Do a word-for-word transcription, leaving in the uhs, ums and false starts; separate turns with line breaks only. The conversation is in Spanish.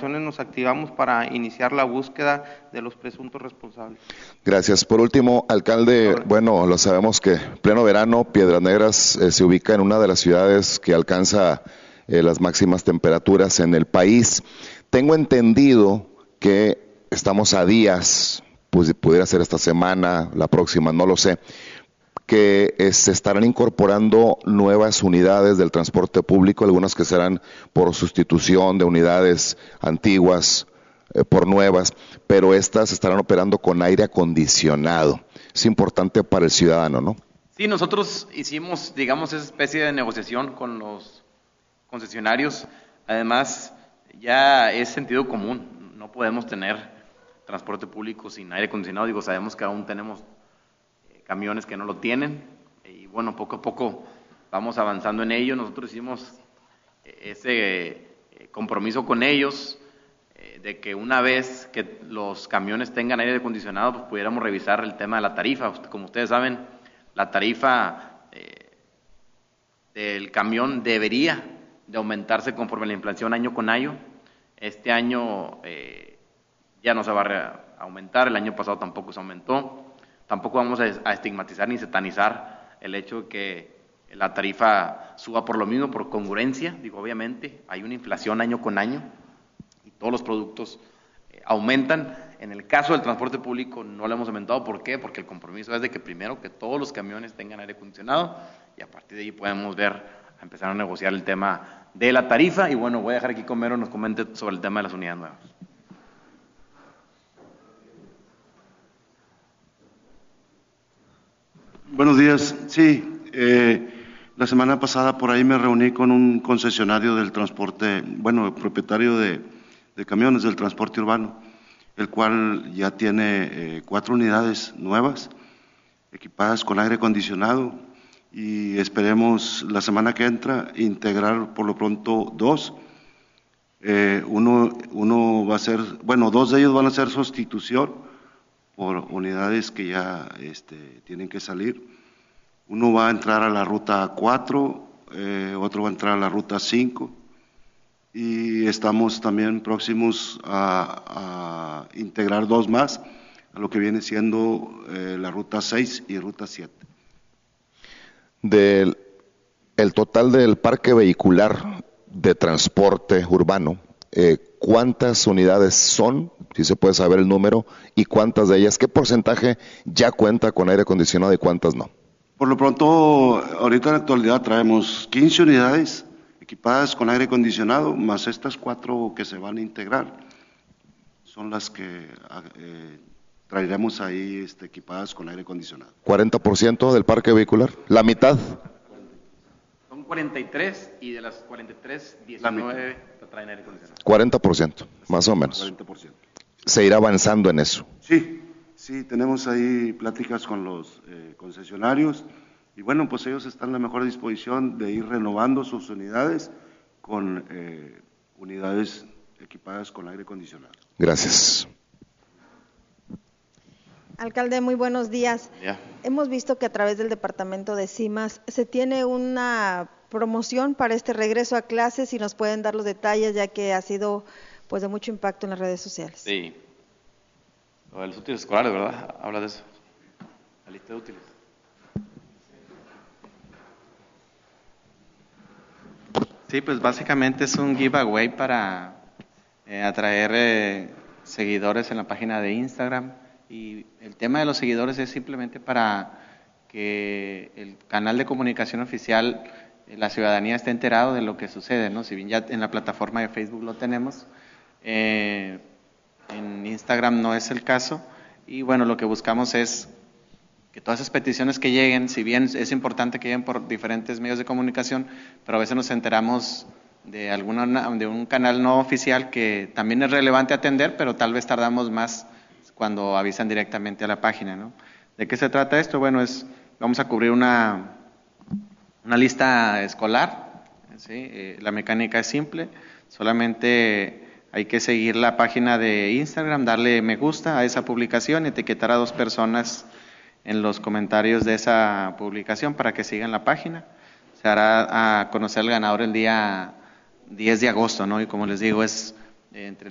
corporaciones nos activamos para iniciar la búsqueda de los presuntos responsables.
Gracias. Por último, alcalde, bueno, lo sabemos que pleno verano, Piedras Negras eh, se ubica en una de las ciudades que alcanza eh, las máximas temperaturas en el país. Tengo entendido que estamos a días, pues pudiera ser esta semana, la próxima, no lo sé, que eh, se estarán incorporando nuevas unidades del transporte público, algunas que serán por sustitución de unidades antiguas eh, por nuevas, pero estas estarán operando con aire acondicionado. Es importante para el ciudadano, ¿no?
Sí, nosotros hicimos, digamos, esa especie de negociación con los concesionarios. Además, ya es sentido común, no podemos tener transporte público sin aire acondicionado. Digo, sabemos que aún tenemos camiones que no lo tienen, y bueno, poco a poco vamos avanzando en ello. Nosotros hicimos ese compromiso con ellos de que una vez que los camiones tengan aire acondicionado, pues pudiéramos revisar el tema de la tarifa. Como ustedes saben, la tarifa eh, del camión debería de aumentarse conforme la inflación año con año. Este año eh, ya no se va a aumentar, el año pasado tampoco se aumentó. Tampoco vamos a estigmatizar ni satanizar el hecho de que la tarifa suba por lo mismo, por congruencia. Digo, obviamente hay una inflación año con año y todos los productos eh, aumentan. En el caso del transporte público no lo hemos aumentado. ¿Por qué? Porque el compromiso es de que primero que todos los camiones tengan aire acondicionado, y a partir de ahí podemos ver, a empezar a negociar el tema de la tarifa. Y bueno, voy a dejar aquí que Homero nos comente sobre el tema de las unidades nuevas.
Buenos días. Sí, eh, la semana pasada por ahí me reuní con un concesionario del transporte, bueno, propietario de, de camiones del transporte urbano, el cual ya tiene eh, cuatro unidades nuevas, equipadas con aire acondicionado, y esperemos la semana que entra integrar por lo pronto dos. Eh, uno, uno va a ser, bueno, dos de ellos van a ser sustitución por unidades que ya este, tienen que salir. Uno va a entrar a la ruta cuatro, eh, otro va a entrar a la ruta cinco, y estamos también próximos a, a integrar dos más a lo que viene siendo eh, la ruta seis y ruta siete.
Del el total del parque vehicular de transporte urbano, eh, ¿cuántas unidades son? Si se puede saber el número, y cuántas de ellas, ¿qué porcentaje ya cuenta con aire acondicionado y cuántas no?
Por lo pronto, ahorita en la actualidad traemos quince unidades equipadas con aire acondicionado, más estas cuatro que se van a integrar. Son las que eh, traeremos ahí este, equipadas con aire acondicionado.
¿cuarenta por ciento del parque vehicular? ¿La mitad?
Son cuarenta y tres, y de las cuarenta y tres, diecinueve traen aire acondicionado.
cuarenta por ciento, más o menos.
cuarenta por ciento.
Se irá avanzando en eso.
Sí, sí, tenemos ahí pláticas con los eh, concesionarios, y bueno, pues ellos están en la mejor disposición de ir renovando sus unidades con eh, unidades equipadas con aire acondicionado.
Gracias.
Alcalde, muy buenos días.
Ya.
Hemos visto que a través del departamento de CIMAS se tiene una promoción para este regreso a clases, y nos pueden dar los detalles, ya que ha sido pues de mucho impacto en las redes sociales.
Sí. Lo de los útiles escolares, ¿verdad? Habla de eso. La lista de útiles.
Sí, pues básicamente es un giveaway para eh, atraer eh, seguidores en la página de Instagram, y el tema de los seguidores es simplemente para que el canal de comunicación oficial, eh, la ciudadanía esté enterado de lo que sucede, ¿no? Si bien ya en la plataforma de Facebook lo tenemos, eh, en Instagram no es el caso, y bueno, lo que buscamos es que todas esas peticiones que lleguen, si bien es importante que lleguen por diferentes medios de comunicación, pero a veces nos enteramos de alguna de un canal no oficial que también es relevante atender, pero tal vez tardamos más cuando avisan directamente a la página, ¿no? ¿De qué se trata esto? Bueno, es vamos a cubrir una, una lista escolar, ¿sí? Eh, la mecánica es simple, solamente hay que seguir la página de Instagram, darle me gusta a esa publicación, etiquetar a dos personas en los comentarios de esa publicación para que sigan la página. Se hará a conocer el ganador el día diez de agosto, ¿no? Y como les digo, es eh, entre